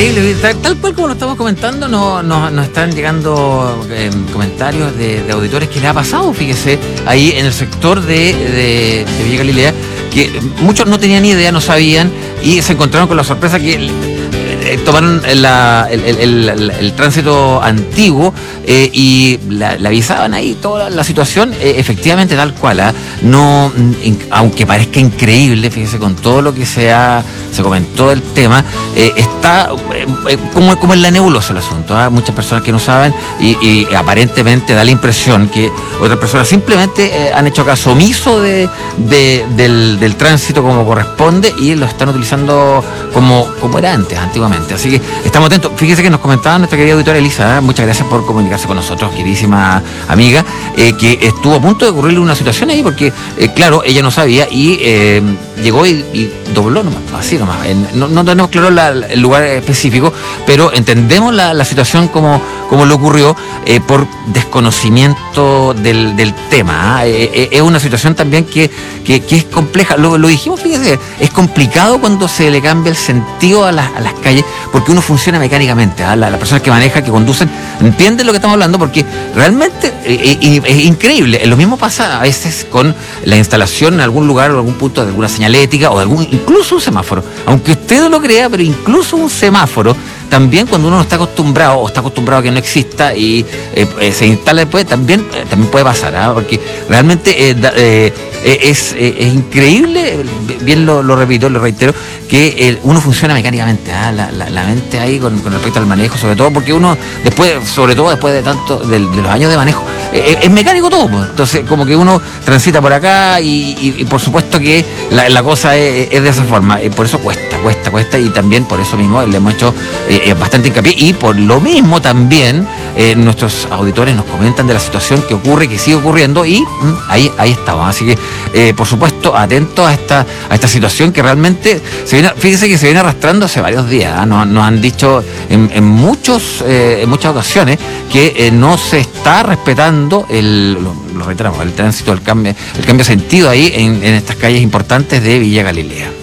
increíble, tal cual como lo estamos comentando, nos están llegando comentarios de auditores que les ha pasado, fíjese, ahí en el sector de Villa Galilea, que muchos no tenían ni idea, no sabían, y se encontraron con la sorpresa que tomaron el tránsito antiguo y le avisaban ahí toda la situación, efectivamente tal cual, no, aunque parezca increíble, fíjese, con todo lo que se comentó del tema, está como en la nebulosa el asunto, muchas personas que no saben y aparentemente da la impresión que otras personas simplemente han hecho caso omiso del tránsito como corresponde y lo están utilizando como era antes, antiguamente. Así que estamos atentos. Fíjese que nos comentaba nuestra querida auditora Elisa, muchas gracias por comunicarse con nosotros, queridísima amiga, que estuvo a punto de ocurrirle una situación ahí porque, claro, ella no sabía y llegó y dobló nomás, así nomás. No tenemos claro el lugar específico, pero entendemos la situación como le ocurrió por desconocimiento del tema. Es una situación también que es compleja. Lo dijimos, fíjese, es complicado cuando se le cambia el sentido a las calles, porque uno funciona mecánicamente. Las personas que manejan, que conducen, entienden lo que estamos hablando, porque realmente es increíble. Lo mismo pasa a veces con la instalación en algún lugar o algún punto de alguna señalética o incluso un semáforo. Aunque usted no lo crea, pero incluso un semáforo, también cuando uno no está acostumbrado o está acostumbrado a que no exista y se instala después, también puede pasar, porque realmente es increíble, bien lo repito, lo reitero, que uno funciona mecánicamente, la mente ahí con respecto al manejo, sobre todo porque uno después de tanto de los años de manejo, es mecánico todo, pues. Entonces como que uno transita por acá y por supuesto que la cosa es de esa forma, por eso cuesta y también por eso mismo le hemos hecho bastante hincapié y por lo mismo también nuestros auditores nos comentan de la situación que ocurre, que sigue ocurriendo y ahí estamos. Así que por supuesto atentos a esta situación que realmente fíjese que se viene arrastrando hace varios días, nos han dicho en muchas ocasiones que no se está respetando lo reiteramos, el tránsito, el cambio de sentido ahí en estas calles importantes de Villa Galilea.